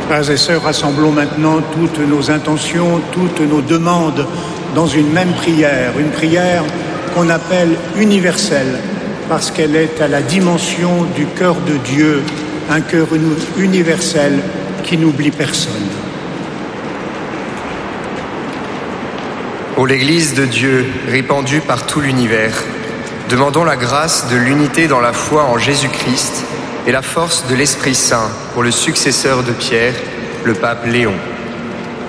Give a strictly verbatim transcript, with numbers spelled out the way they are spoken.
Frères et sœurs, rassemblons maintenant toutes nos intentions, toutes nos demandes dans une même prière, une prière qu'on appelle universelle, parce qu'elle est à la dimension du cœur de Dieu, un cœur universel qui n'oublie personne. Pour l'Église de Dieu, répandue par tout l'univers, demandons la grâce de l'unité dans la foi en Jésus-Christ et la force de l'Esprit Saint pour le successeur de Pierre, le pape Léon.